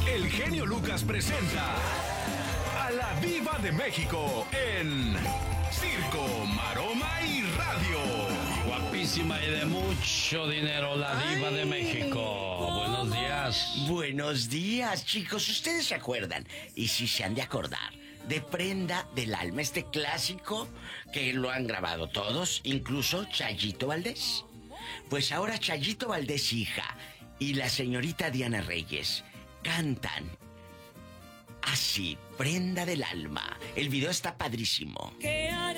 el genio Lucas presenta a la Diva de México en Circo, Maroma y Radio. Guapísima y de mucho dinero, la Diva de México. Buenos días. Buenos días, chicos. ¿Ustedes se acuerdan? Y si se han de acordar, de Prenda del Alma, este clásico que lo han grabado todos, incluso Chayito Valdés. Pues ahora Chayito Valdés, hija, y la señorita Diana Reyes cantan así, Prenda del Alma. El video está padrísimo. Que